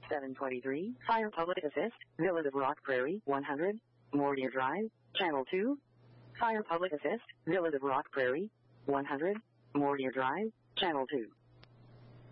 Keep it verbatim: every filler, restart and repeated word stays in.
seven twenty-three, Fire Public Assist, Village of Rock Prairie, one hundred, Mortier Drive, Channel two. Fire Public Assist, Village of Rock Prairie, one hundred, Mortier Drive, Channel two.